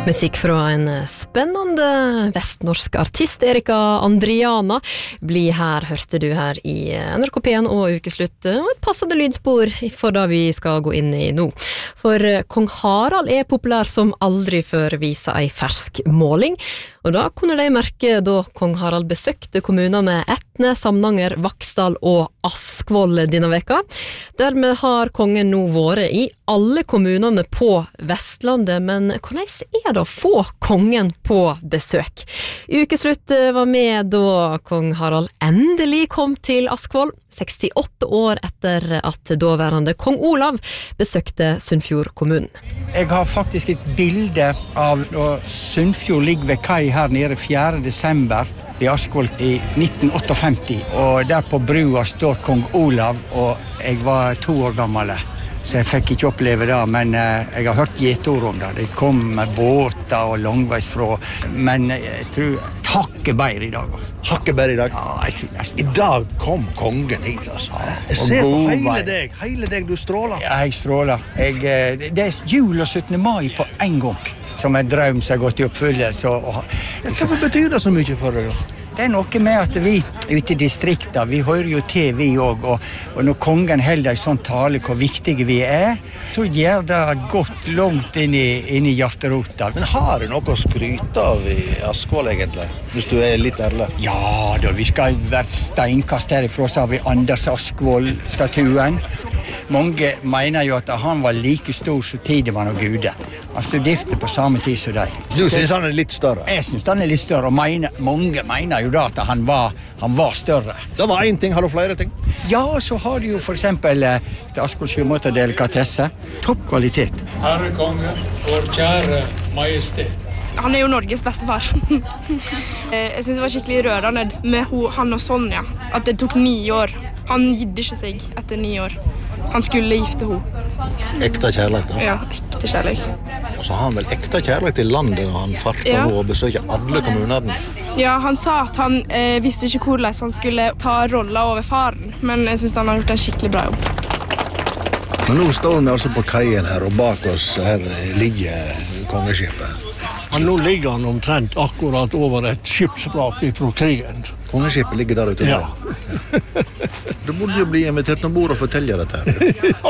Musikk fra en spennende vestnorsk artist, Erika Andriana, blir her, hørte du her i NRK P1 og Ukeslutt, og et passende lydspor for da vi skal gå inn i nå. For Kong Harald er populær som aldri før, viser ei fersk måling, og da kunne de merke da Kong Harald besøkte kommunene Etne, Samnanger, Vaksdal og Askvoll denne veka. Dermed har kongen nå vært i alle kommunene på Vestlandet, men hvordan er det å få kongen på besøk? Ukeslutt var med da Kong Harald endelig kom til Askvoll, 68 år etter at daværende Kong Olav besøkte Sunnfjord kommunen. Jeg har faktisk et bilde av da Sunnfjord ligger ved kai her nede 4. desember i Askvoll i 1958, og der på brua står Kong Olav, og jeg var 2 år gammel. Så jeg fikk ikke oppleve det, men jeg har hørt gjetord om det. Det kom med båter og langveis fra, men jeg tror hakket bedre i dag. Hakket bedre i dag? Ja, jeg tror nesten. I dag kom kongen hit, altså. Jeg ser på hele deg, du stråler. Ja, jeg stråler. Det er jul og 17. mai på en gang, som en drøm som har gått i oppfyllelse. Hvorfor betyr det så mye for deg da? Det er noe med at vi ute i distrikta, vi hører jo til vi også, og når kongen holder en sånn tale hvor viktige vi er, så gjør det gått langt inn i hjerterota. Men har du noe å skryte av i Askvoll egentlig, hvis du er litt ærlig? Ja da, vi skal være steinkast herifra, så har vi Anders Askvoll-statuen. Mange mener jo at han var like stor som Tidemann og Gude. Han studerte på samme tid som deg. Du synes han er litt større? Jeg synes han er litt større, og mange mener jo da at han var større. Det var en ting, har du flere ting? Ja, så har du jo for eksempel til Askvoll sjømatdelikatesse. Topp kvalitet. Herre konge, vår kjære majestet. Han er jo Norges beste far. Jeg synes det var skikkelig rørende med han og Sonja, at det tok 9 år. Han gidde ikke seg etter 9 år. Han skulle gifte henne. Ekte kjærlighet da? Ja, ekte kjærlighet. Og så har han vel ekte kjærlighet til landet når han farter nå og besøker alle kommunene. Ja, han sa at han visste ikke hvordan han skulle ta rollen over faren, men jeg synes han har gjort en skikkelig bra jobb. Men nå står vi altså på kaien her, og bak oss her ligger kongeskipet. Nå ligger han omtrent akkurat over et skipsvrak fra krigen. Kongeskipet ligger der ute nå. Ja. Du burde jo bli invitert om bord og fortelle dette her. Ja,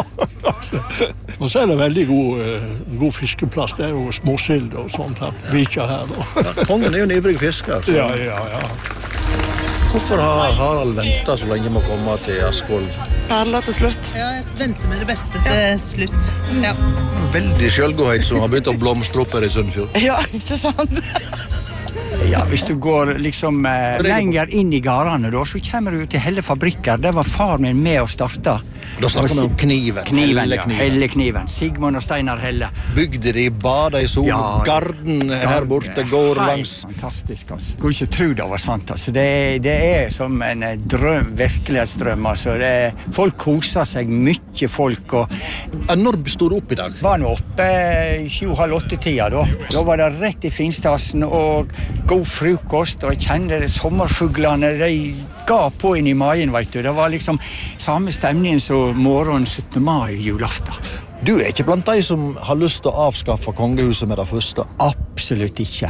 og så er det veldig god fiskeplass. Det er jo småsild og sånt her. Vika her. Ja, kongen er jo en ivrig fisker. Så. Ja. Hvorfor har Harald ventet så lenge med å komme til Askvoll? Perla til slutt. Ja, jeg venter med det beste til slutt. Ja. Veldig selvgodhet som har begynt å blomstre opp her i Sunnfjord. Ja, ikke sant? Ja, hvis du går liksom lenger inn i garene da, så kommer du til Helle fabrikker. Det var far min med å starte. Da snakker vi om kniven. Hellekniven. Sigmund og Steinar Helle. Bygde de, bada i sol, garden her borte, går langs. Fantastisk, altså. Kunne ikke tro det var sant, altså. Det er som en drøm, virkelighetsdrøm, altså. Folk koser seg, mye folk. Når stod du opp i dag? Var nå oppe 7:30-8-tida da. Da var det rett i finstasen og god frokost, og jeg kjenner sommerfuglene, de ga på inn i magen, vet du. Det var liksom samme stemningen som morgen 17. mai, julaften. Du er ikke blant de som har lyst til å avskaffe kongehuset med det første? Absolutt ikke.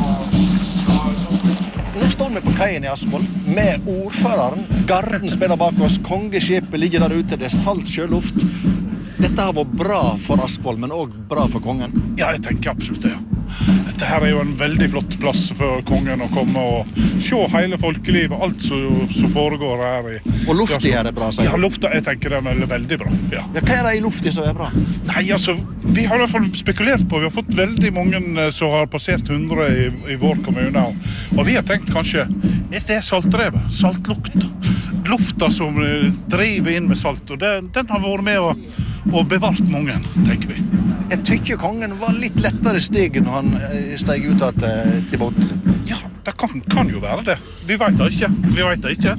Nå står vi på kaien i Askvoll med ordføreren. Garden spiller bak oss, kongeskipet ligger der ute, det er salt sjøluft. Dette har vært bra for Askvoll, men også bra for kongen. Ja, jeg tenker absolutt det, ja. Dette her er jo en veldig flott plass for kongen å komme og se hele folkelivet, alt som foregår her. Og lufta her er bra, sier jeg. Ja, lufta, jeg tenker den er veldig bra, ja. Ja, hva er det i lufta som er bra? Nei, altså, vi har i hvert fall spekulert på, vi har fått veldig mange som har passert 100 i vår kommune, og vi har tenkt kanskje, det er saltrevet, saltlukta. Lufta som driver inn med salt, og den har vært med og bevart mange, tenker vi. Jeg tykker kongen var litt lettere steg når han steg ut til båten sin. Ja, det kan jo være det. Vi vet det ikke.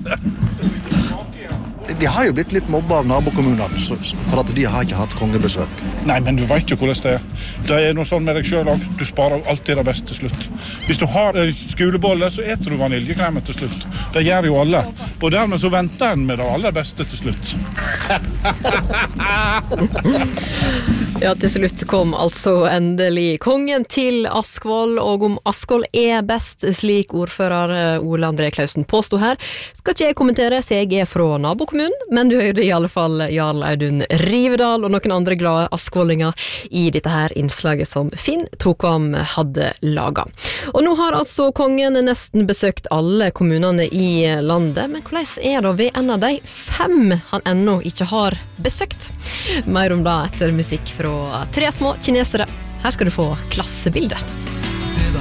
De har jo blitt litt mobba av nabokommunene for at de har ikke hatt kongebesøk. Nei, men du vet jo hvordan det er. Det er noe sånn med deg selv også. Du sparer alltid det beste til slutt. Hvis du har skolebolle, så eter du vaniljekremen til slutt. Det gjør jo alle. Og dermed så venter en med det aller beste til slutt. Ja, til slutt kom altså endelig kongen til Askvoll, og om Askvoll best, slik ordfører Ole André Klausen påstod her, skal ikke jeg kommentere, så jeg fra nabokommunen, men du hørte i alle fall Jarl Audun Rivedal og noen andre glade askvollinger i dette her innslaget som Finn Tokvam hadde laget. Og nå har altså kongen nesten besøkt alle kommunene i landet, men hvordan det ved en av de 5 han ennå ikke har besøkt? Mer om det etter musikk fra 3 små kinesere. Her skal du få klassebildet.